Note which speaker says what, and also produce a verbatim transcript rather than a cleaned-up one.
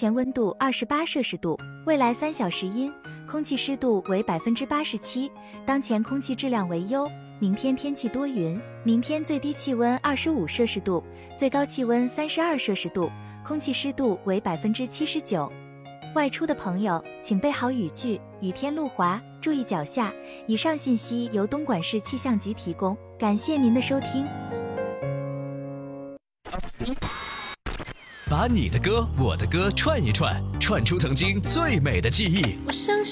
Speaker 1: 前温度二十八摄氏度，未来三小时阴，空气湿度为百分之八十七，当前空气质量为优。明天天气多云，明天最低气温二十五摄氏度，最高气温三十二摄氏度，空气湿度为百分之七十九。外出的朋友请备好雨具，雨天路滑，注意脚下。以上信息由东莞市气象局提供，感谢您的收听。
Speaker 2: 把你的歌我的歌串一串，串出曾经最美的记忆。
Speaker 3: 我相信